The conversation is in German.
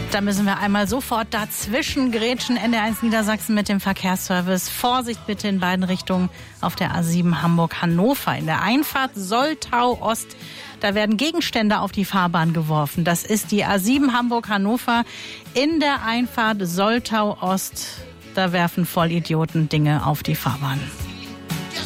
Da müssen wir einmal sofort dazwischen grätschen. NDR1 Niedersachsen mit dem Verkehrsservice. Vorsicht bitte in beiden Richtungen auf der A7 Hamburg-Hannover. In der Einfahrt Soltau-Ost, da werden Gegenstände auf die Fahrbahn geworfen. Das ist die A7 Hamburg-Hannover. In der Einfahrt Soltau-Ost, da werfen Vollidioten Dinge auf die Fahrbahn.